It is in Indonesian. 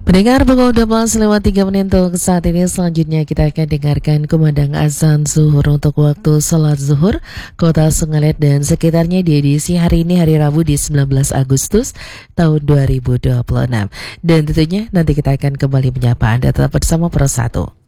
Pendengar pukul 12 lewat 3 menit untuk saat ini. Selanjutnya kita akan dengarkan kumandang azan zuhur untuk waktu salat zuhur Kota Sungalet dan sekitarnya di edisi hari ini, hari Rabu di 19 Agustus tahun 2026. Dan tentunya nanti kita akan kembali menyapa Anda, tetap bersama Pro 1.